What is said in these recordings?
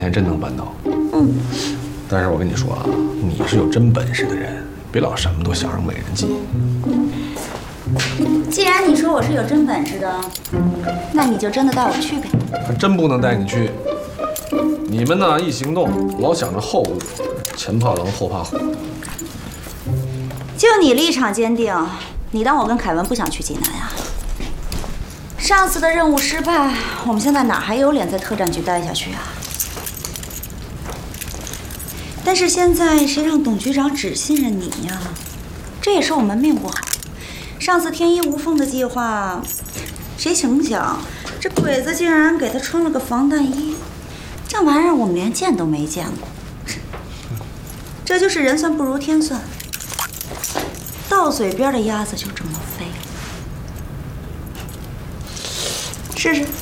还真能办到。但是我跟你说啊，你是有真本事的人，别老什么都想着美人计。 既然你说我是有真本事的，那你就真的带我去呗。 还真不能带你去。你们呢，一行动老想着后路，前怕狼后怕虎。 就你立场坚定，你当我跟凯文不想去济南呀？上次的任务失败，我们现在哪还有脸在特战局待下去啊？但是现在谁让董局长只信任你呀？这也是我们命不好。上次天衣无缝的计划，谁成想这鬼子竟然给他穿了个防弹衣，这玩意儿我们连见都没见过。这就是人算不如天算，到嘴边的鸭子就这么飞。试试。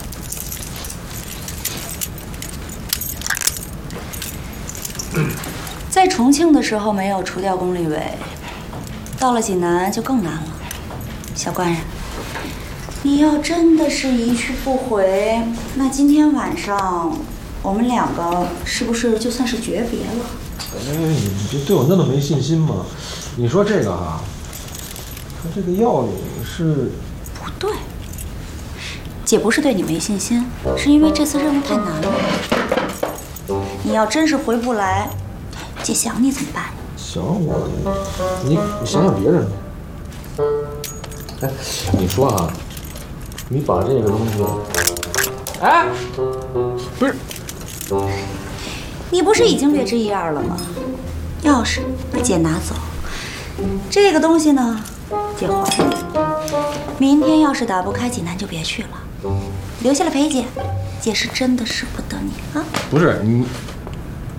在重庆的时候没有除掉龚立伟，到了济南就更难了。小官人，你要真的是一去不回，那今天晚上我们两个是不是就算是诀别了？ 哎，你这对我那么没信心吗？你说这个啊，说这个药里是不对，姐不是对你没信心，是因为这次任务太难了。你要真是回不来，姐想你怎么办？ 想我，你想想别人吧。哎，你说啊，你把这个东西，哎，不是， 你不是已经略知一二了吗？钥匙姐拿走，这个东西呢，姐还。明天要是打不开济南就别去了，留下来陪姐。姐是真的舍不得你啊！ 不是你，